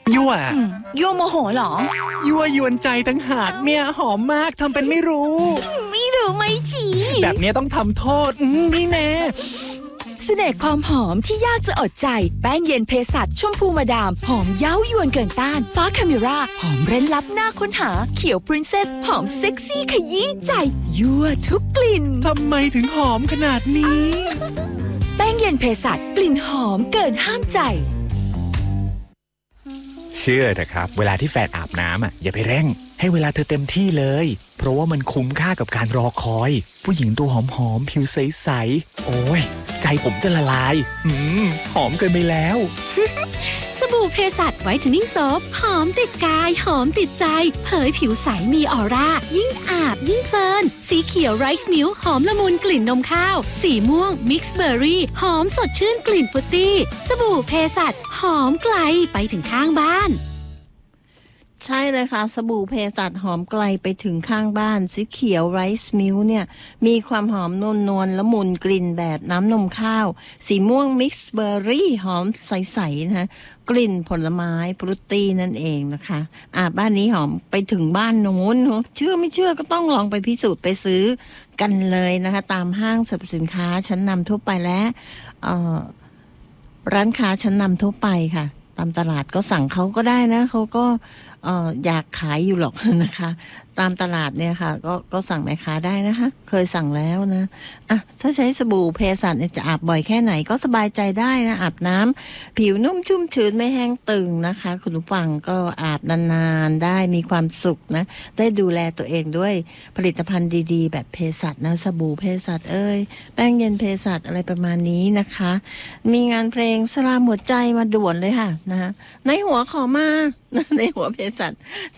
ยั่วยั่วโมโหเหรอยั่วยวนใจตั้งหากเนี่ยหอมมากทำเป็นไม่รู้ไม่รู้ไม่ชี้แบบนี้ต้องทำโทษนี่แน่เสน่ห์ความหอมที่ยากจะอดใจแป้งเย็นเภสัชชมพูมาดามหอมเย้ายวนเกินต้านฟ้าคาเมราหอมเร้นลับหน้าค้นหาเขียวปรินเซสหอมเซ็กซี่ขยี้ใจยั่วทุกกลิ่นทำไมถึงหอมขนาดนี้แป้งเย็นเภสัชกลิ่นหอมเกินห้ามใจเชื่อเถอะครับเวลาที่แฟนอาบน้ำอย่าไปเร่งให้เวลาเธอเต็มที่เลยเพราะว่ามันคุ้มค่ากับการรอคอยผู้หญิงตัวหอมๆผิวใสๆโอ้ยใจผมจะละลายหอมเกินไปแล้วสบู่เภสัชไวท์เทนนิ่งโซฟหอมติดกายหอมติดใจเผยผิวใสมีออร่ายิ่งอาบยิ่งเพลินสีเขียวไรซ์มิลค์หอมละมุนกลิ่นนมข้าวสีม่วงมิกซ์เบอร์รี่หอมสดชื่นกลิ่นฟรุตตี้สบู่เภสัชหอมไกลไปถึงข้างบ้านใช่เลยค่ะสบู่เภสัชหอมไกลไปถึงข้างบ้านสีเขียวไรซ์มิลค์เนี่ยมีความหอมนวลละมุนกลิ่นแบบน้ำนมข้าวสีม่วงมิกซ์เบอร์รี่หอมใสๆนะคะกลิ่นผลไม้ฟรุตตี้นั่นเองนะคะบ้านนี้หอมไปถึงบ้านโน้นเชื่อไม่เชื่อก็ต้องลองไปพิสูจน์ไปซื้อกันเลยนะคะตามห้างสรรพสินค้าชั้นนำทั่วไปและร้านค้าชั้นนำทั่วไปค่ะตามตลาดก็สั่งเขาก็ได้นะเขาก็อยากขายอยู่หรอกนะคะตามตลาดเนี่ยค่ะก็สั่งแม่ค้าได้นะคะเคยสั่งแล้วนะถ้าใช้สบู่เภสัชจะอาบบ่อยแค่ไหนก็สบายใจได้นะอาบน้ำผิวนุ่มชุ่มชื้นไม่แห้งตึงนะคะคุณผู้ฟังก็อาบนานๆได้มีความสุขนะได้ดูแลตัวเองด้วยผลิตภัณฑ์ดีๆแบบเภสัชนะสบู่เภสัชแป้งเย็นเภสัชอะไรประมาณนี้นะคะมีงานเพลงสลามหัวใจมาด่วนเลยค่ะนะในหัวขอมาในหัวเภสัช